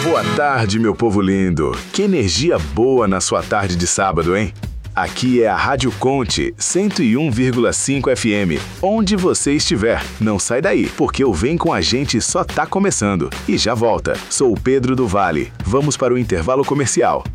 Boa tarde, meu povo lindo. Que energia boa na sua tarde de sábado, hein? Aqui é a Rádio Conte 101,5 FM. Onde você estiver, não sai daí, porque o Vem Com a Gente só tá começando. E já volta. Sou o Pedro do Vale. Vamos para o intervalo comercial.